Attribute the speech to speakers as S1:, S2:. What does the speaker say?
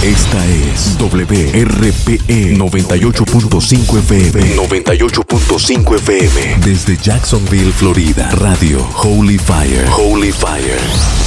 S1: Esta es WRPE 98.5 FM. 98.5 FM. Desde Jacksonville, Florida. Radio Holy Fire. Holy Fire.